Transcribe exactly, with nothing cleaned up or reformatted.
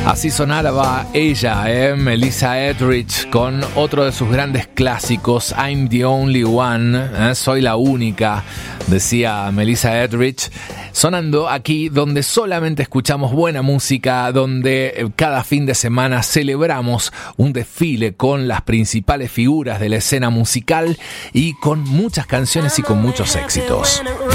Así sonaba ella, eh, Melissa Etheridge, con otro de sus grandes clásicos, I'm the Only One, eh, soy la única, decía Melissa Etheridge, sonando aquí donde solamente escuchamos buena música, donde cada fin de semana celebramos un desfile con las principales figuras de la escena musical y con muchas canciones y con muchos éxitos.